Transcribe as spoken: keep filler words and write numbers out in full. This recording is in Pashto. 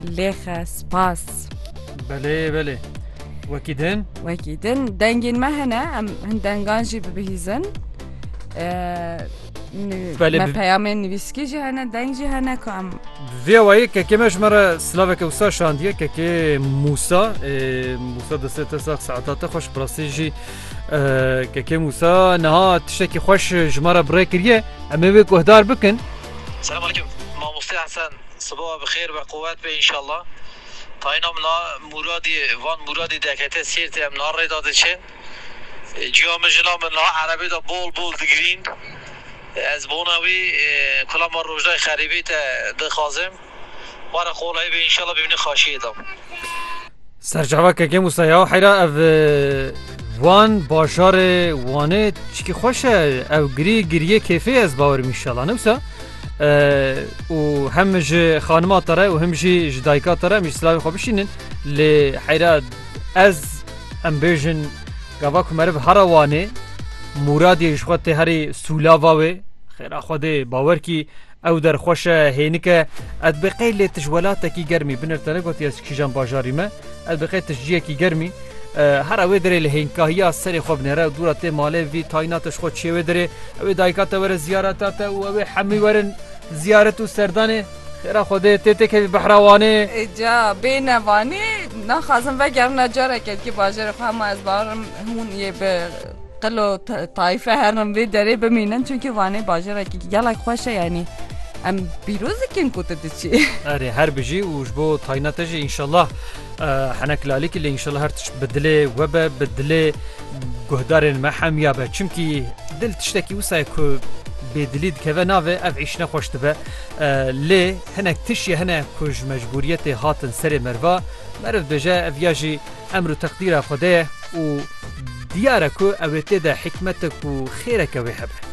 ليخة سباس. بله بله وكيدن وكيدن دنجين ما هنا ام هندنجانجي ببهيزن اه ما پیامن نویسکی جه هنه دنجی هنه که ام ویوایی که که مجمره سلاوک اوسا شاندیه که که موسا موسا دسته تساق ساعتات خوش براسیجی که که موسا نها تشتکی خوش جمره برای کریه اما وی کهدار بکن. السلام عليكم ما مفتي حسن صباح بخير وقوات به ان شاء الله تاينا منا مرادي وان مرادي دكته سيرت ام نار داده چن جيوم جنا منا عربي دا بول بول دگرين از بوناوي كل ما روجای خريبي ته دخازم وارا قولای به ان شاء الله ببینی خاشیه دام سرجاوا که که موسا یا حیرا او وان باشار وانه چکی خوشه او گری گریه کیفی از باور میشالا نمسا و همج خانمات تره و همج جدایکات تره مش سلاوی خواب بشینن لی حیرا از ام بیجن گاوا که مرف هر وانه مرادیش خود هری سولاواوه خیر خود باور کی او در خوش هینکه اد بقیل تجولات کی گرمی بنرتنه گوتی از کیجان باجاری ما اد بقیل تشجیه کی گرمی هر اوی دره لهینکاهی سری خوب نره دورت ماله وی تایناتش خود چیوه دره اوی دایکات ور زیارتات و اوی حمی ورن زیارت و سردانه خیر خود تیته که بحروانه جا بین وانی نخوازم وگر نجاره کرد که باجر خواهم از بارم همون یه به قلو طایفه هرم وی داره بمینن چون که وانی باجره که یلک خوشه یعنی ام بیروزی کن کوته دچی اره هر بجی و جبو تایناتش انشالله حنک لالیک اللي انشالله هرتش بدله وب بدله جهدار ما حمیابه چمکی دل تشتکی وسای کو بدلید که و ناوه اف عیشنا خوش تبه لی هنک تشی هنک کج مجبوریت هاتن سر مروا مرد بجا افیاجی امر و تقدیر خوده و دیاره کو اویته ده حکمتک و خیرک وی حبه